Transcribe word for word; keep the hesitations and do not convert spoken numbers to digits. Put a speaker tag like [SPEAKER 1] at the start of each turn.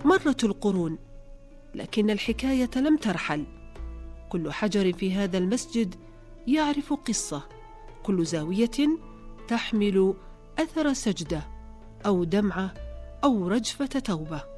[SPEAKER 1] مرت القرون لكن الحكاية لم ترحل. كل حجر في هذا المسجد يعرف قصة، كل زاوية تحمل أثر سجدة أو دمعة أو رجفة توبة.